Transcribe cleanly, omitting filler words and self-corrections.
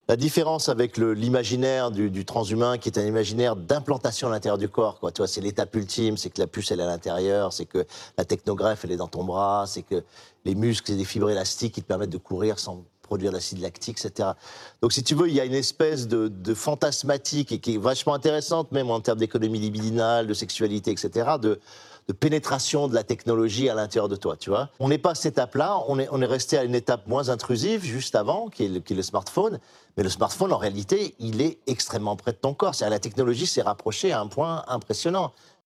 La différence avec l'imaginaire du transhumain, qui est un imaginaire d'implantation à l'intérieur du corps, quoi. Tu vois, c'est l'étape ultime, c'est que la puce, elle est à l'intérieur, c'est que la technogreffe, elle est dans ton bras, c'est que les muscles, c'est des fibres élastiques qui te permettent de courir sans produire d'acide lactique, etc. Donc, si tu veux, il y a une espèce de fantasmatique et qui est vachement intéressante, même en termes d'économie libidinale, de sexualité, etc., de pénétration de la technologie à l'intérieur de toi, tu vois. On n'est pas à cette étape-là, on est resté à une étape moins intrusive, juste avant, qui est le smartphone. Mais le smartphone, en réalité, il est extrêmement près de ton corps. C'est-à-dire, la technologie s'est rapprochée à un point impressionnant.